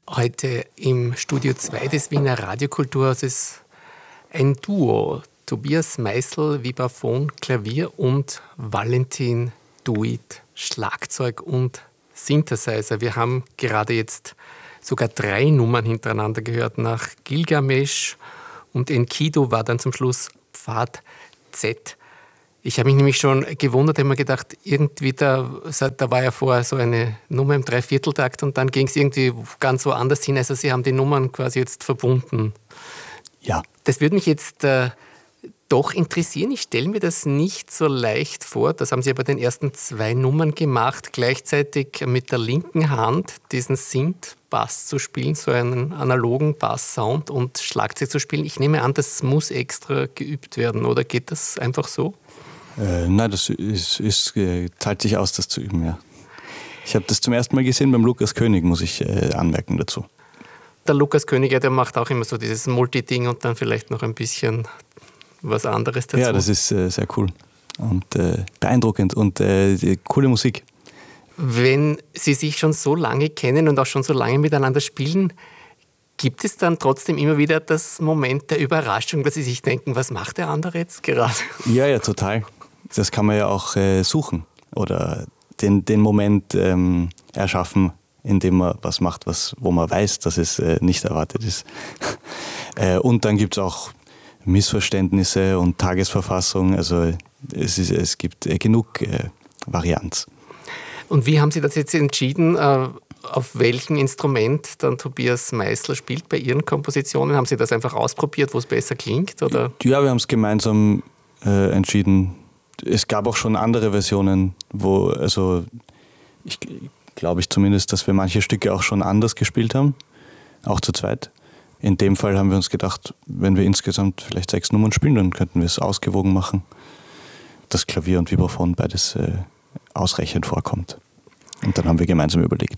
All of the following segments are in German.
Heute im Studio 2 des Wiener Radiokulturhauses ein Duo. Tobias Meißl, Vibraphon, Klavier und Valentin Duit, Schlagzeug und Synthesizer. Wir haben gerade jetzt sogar 3 Nummern hintereinander gehört. Nach Gilgamesch und Enkidu war dann zum Schluss Pfad Z. Ich habe mich nämlich schon gewundert, habe mir gedacht, irgendwie da war ja vorher so eine Nummer im Dreivierteltakt und dann ging es irgendwie ganz woanders hin. Also Sie haben die Nummern quasi jetzt verbunden. Ja. Das würde mich jetzt doch interessieren. Ich stelle mir das nicht so leicht vor. Das haben Sie ja bei den ersten 2 Nummern gemacht, gleichzeitig mit der linken Hand diesen Synth-Bass zu spielen, so einen analogen Bass-Sound und Schlagzeug zu spielen. Ich nehme an, das muss extra geübt werden, oder geht das einfach so? Nein, das zahlt sich aus, das zu üben, ja. Ich habe das zum ersten Mal gesehen beim Lukas König, muss ich anmerken dazu. Der Lukas König, der macht auch immer so dieses Multiding und dann vielleicht noch ein bisschen was anderes dazu. Ja, das ist sehr cool und beeindruckend und coole Musik. Wenn Sie sich schon so lange kennen und auch schon so lange miteinander spielen, gibt es dann trotzdem immer wieder das Moment der Überraschung, dass Sie sich denken, was macht der andere jetzt gerade? Ja, total. Das kann man ja auch suchen oder den Moment erschaffen, in dem man was macht, wo man weiß, dass es nicht erwartet ist. Und dann gibt es auch Missverständnisse und Tagesverfassung. Also es gibt genug Varianz. Und wie haben Sie das jetzt entschieden, auf welchem Instrument dann Tobias Meißl spielt bei Ihren Kompositionen? Haben Sie das einfach ausprobiert, wo es besser klingt? Oder? Ja, wir haben es gemeinsam entschieden. Es gab auch schon andere Versionen, ich glaube zumindest, dass wir manche Stücke auch schon anders gespielt haben, auch zu zweit. In dem Fall haben wir uns gedacht, wenn wir insgesamt vielleicht 6 Nummern spielen, dann könnten wir es ausgewogen machen, dass Klavier und Vibraphon beides ausreichend vorkommt. Und dann haben wir gemeinsam überlegt.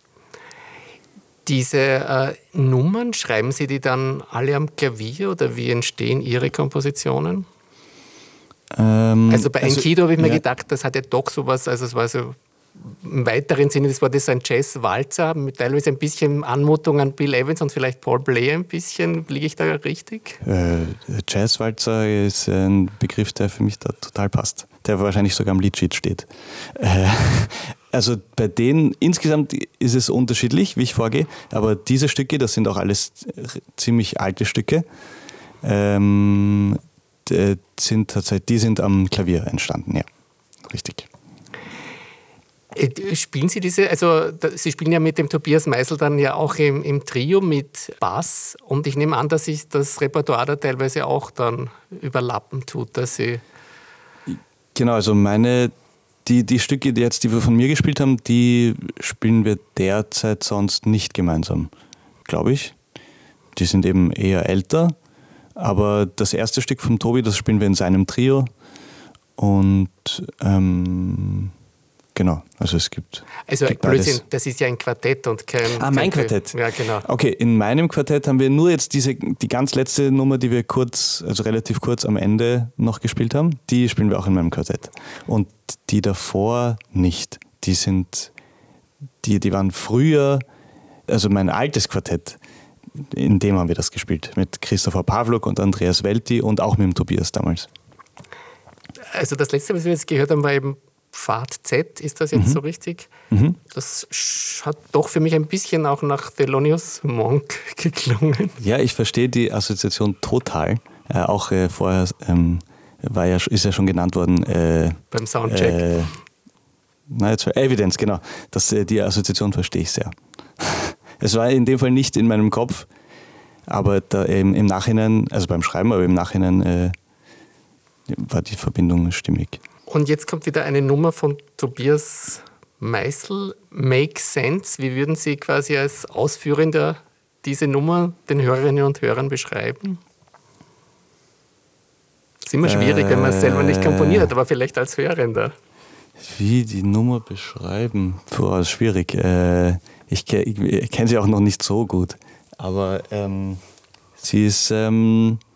Diese Nummern, schreiben Sie die dann alle am Klavier oder wie entstehen Ihre Kompositionen? Also bei Enkidu habe ich mir gedacht, das hat ja doch sowas, also es war so im weiteren Sinne, das war das ein Jazz-Walzer, mit teilweise ein bisschen Anmutung an Bill Evans und vielleicht Paul Blair ein bisschen. Liege ich da richtig? Jazz-Walzer ist ein Begriff, der für mich da total passt, der wahrscheinlich sogar am Liedsheet steht. Also bei denen insgesamt ist es unterschiedlich, wie ich vorgehe, aber diese Stücke, das sind auch alles ziemlich alte Stücke, die sind am Klavier entstanden, ja, richtig. Spielen Sie Sie spielen ja mit dem Tobias Meißl dann ja auch im Trio mit Bass und ich nehme an, dass sich das Repertoire da teilweise auch dann überlappen tut, dass Sie... Genau, also die Stücke, die wir von mir gespielt haben, die spielen wir derzeit sonst nicht gemeinsam, glaube ich. Die sind eben eher älter, aber das erste Stück von Tobi, das spielen wir in seinem Trio und genau, also es gibt... Also Blödsinn, das ist ja ein Quartett und kein... mein Quartett. Ja, genau. Okay, in meinem Quartett haben wir nur jetzt die ganz letzte Nummer, die wir relativ kurz am Ende noch gespielt haben, die spielen wir auch in meinem Quartett. Und die davor nicht. Die waren früher, also mein altes Quartett, in dem haben wir das gespielt. Mit Christopher Pawluk und Andreas Welti und auch mit dem Tobias damals. Also das letzte, was wir jetzt gehört haben, war eben Pfad Z, ist das jetzt so richtig? Mhm. Das hat doch für mich ein bisschen auch nach Thelonious Monk geklungen. Ja, ich verstehe die Assoziation total. Auch vorher ist ja schon genannt worden. Beim Soundcheck. Evidence, genau. Die Assoziation verstehe ich sehr. Es war in dem Fall nicht in meinem Kopf, aber im Nachhinein, also beim Schreiben, aber im Nachhinein war die Verbindung stimmig. Und jetzt kommt wieder eine Nummer von Tobias Meißl, Make Sense. Wie würden Sie quasi als Ausführender diese Nummer den Hörerinnen und Hörern beschreiben? Das ist immer schwierig, wenn man es selber nicht komponiert hat, aber vielleicht als Hörender. Wie die Nummer beschreiben? Puh, schwierig. Ich kenne sie auch noch nicht so gut. Aber sie ist...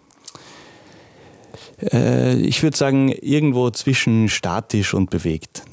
ich würde sagen, irgendwo zwischen statisch und bewegt.